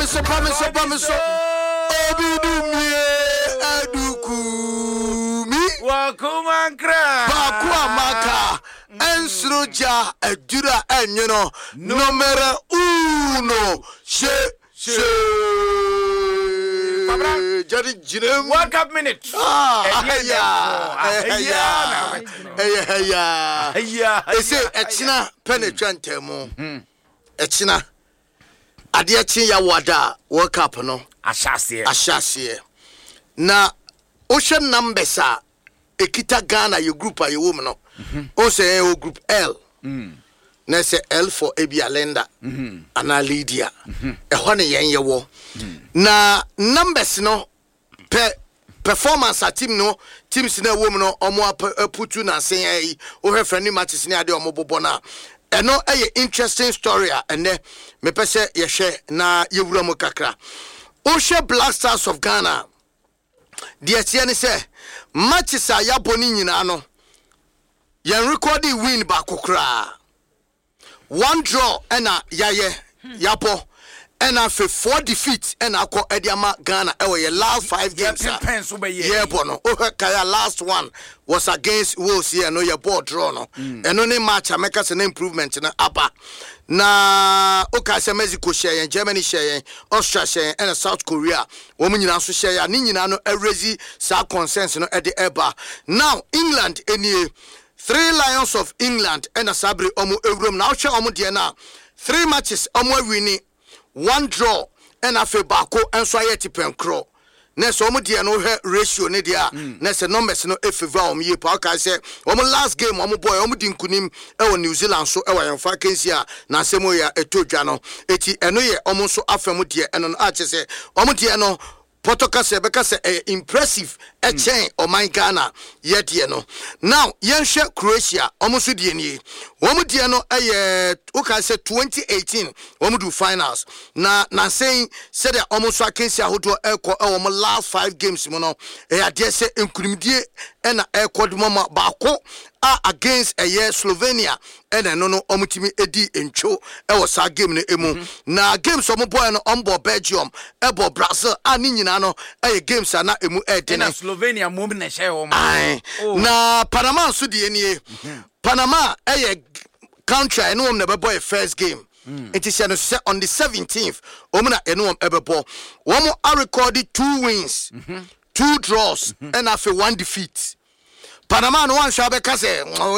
promise. Obidumie adukumi. Wakumankra. Bakwa maka. Ensroja edura enyono. Numero 1. Jadi jinem. World Cup minute. Ese echina penetrante mu. Echina ade chi ya wada World Cup no. Ashase. Na ocean numbers a ekita Ghana your group a your woman no. O say o group L. Na say L for Ebia Lenda. Ana Lydia. Ehwo ne yen yewo. Na numbers no performance a teams na woman no omo putu na say ai o hwe friendly matches ni ade omo bobo na eno interesting story ene me pese ye hwe na yewura mo kakra o hwe Black Stars of Ghana de tie ne say matches a yaboni nyina no yen record win ba kokra one draw ena yapo and after 4 defeats and I call Ediama Ghana your last 5 games. Yeah, bono. Kaya last one was against Wolves here. No, your ball draw no. And only match I make us an improvement in Abba. Na Mexico share, Germany share, Austria share, and South Korea. Women in also share. Nina no erezi sa consensus no at the Eba. Now England any 3 Lions of England and a Sabri Omu Evrum. Now share Omu Diana 3 matches Omu winning. 1 draw and afe bako enso ayeti penkro na so omo de no ratio ne dia na se numbers no efeva om ye pa ka se omo last game omo boy omo di nkunim e wo New Zealand so e wo yemfa kensi a na semo ya etodwa no eti eno ye omo so afam de eno no a che se omo de no Potoka se beka se impressive chain o my Ghana yet no. Now yenshe Croatia omusu die ni. Omu die no uka se 2018 omu do finals. Na saying said that omusu akensi ahodo eko omu last 5 games mo no ade se enkunimdie na eko de mama baako against Slovenia and no omutimi edi encho sa game no emu na games omo boy no ombo Belgium ebo Brazil ani nyina no games na emu na Slovenia mom na share o na Panama so de enie Panama country no na bebo first game it is on the 17th omuna eno ebebo womo recorded 2 wins 2 draws and after 1 defeat. Panama no one shall be kase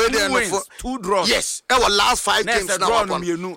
2 draws. Yes, our last 5 games now. Draw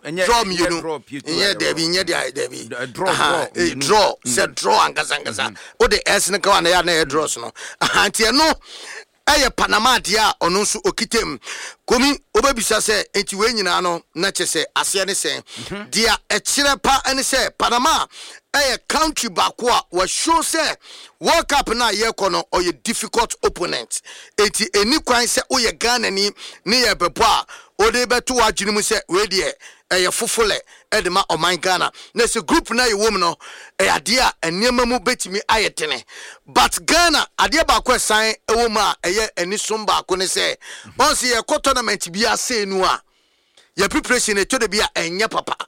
said draw and gazangaza. O the S na kwa na ya na draws no. Anti no Panama dia ono so okitem. Komi obebisa se enti we nyina no na chese ase ne se dia ekire pa ene se Panama country bakwa was show say World Cup na ye kono or ye difficult opponent enti eni kwan se o ye Ghana ni ye bebo a o de beto adwene mu se we de fufule edema o man Ghana na se group na ye woman no ade a enema mu betimi ayetene but Ghana ade bakwa san ewo ma eni somba ko ne se once ye tournament bi ase nu a your preparation to the be a enya papa